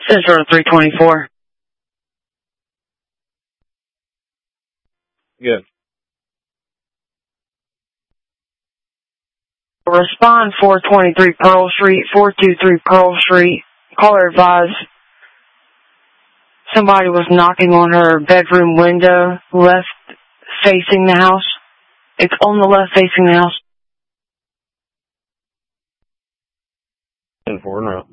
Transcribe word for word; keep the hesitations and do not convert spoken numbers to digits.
Central three twenty-four. Good. Respond four twenty-three Pearl Street, four two three Pearl Street. Caller advised somebody was knocking on her bedroom window, left facing the house. It's on the left facing the house. ten four, no.